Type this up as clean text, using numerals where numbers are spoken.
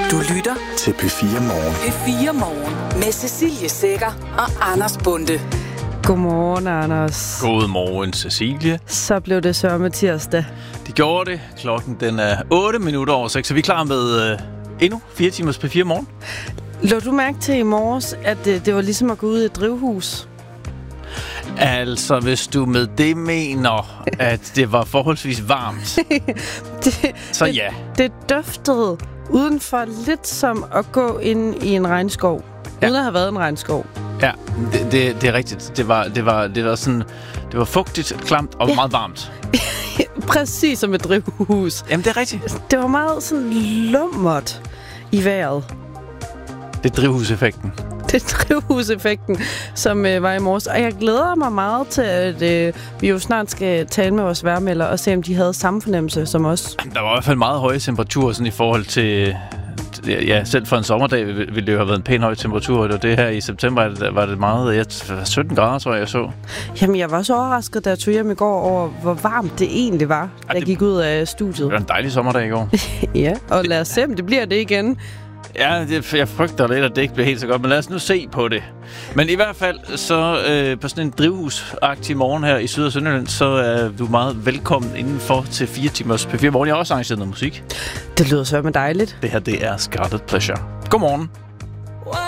Du lytter til P4 Morgen. P4 Morgen med Cecilie Sækker og Anders Bonde. Godmorgen, Anders. Godmorgen, Cecilie. Så blev det sørme tirsdag. Det gjorde det. Klokken den er 8 minutter over 6, så vi er klar med endnu 4 timers P4 Morgen. Lå du mærke til i morges, at det var ligesom at gå ud i et drivhus? Altså, hvis du med det mener, at det var forholdsvis varmt, så ja. Det duftede udenfor lidt som at gå ind i en regnskov, uden at have været en regnskov. Ja, det er rigtigt. Det var sådan, det var fugtigt, klamt og meget varmt. Præcis som et drivhus. Jamen, det er rigtigt. Det var meget sådan lummert i vejret. Det er drivhuseffekten. Det er drivhuseffekten, som var i morges. Og jeg glæder mig meget til, at vi jo snart skal tale med vores vejrmelder og se, om de havde samme fornemmelse som os. Der var i hvert fald meget høje temperaturer sådan i forhold til... Ja, selv for en sommerdag ville det jo have været en pæn høj temperatur. Og det her i september var det meget... 17 grader, tror jeg så. Jamen, jeg var så overrasket, da jeg tog hjem i går over, hvor varmt det egentlig var, da jeg gik ud af studiet. Det var en dejlig sommerdag i går. Ja, og lad os se, om det bliver det igen. Ja, jeg frygter lidt, at det ikke bliver helt så godt, men lad os nu se på det. Men i hvert fald, så på sådan en drivhusagtig morgen her i Syd- og Sønderjylland, så er du meget velkommen indenfor til 4 timers P4 Morgen. Jeg har også arrangeret noget musik. Det lyder så med dejligt. Det her, det er Scarlet Pleasure. Godmorgen.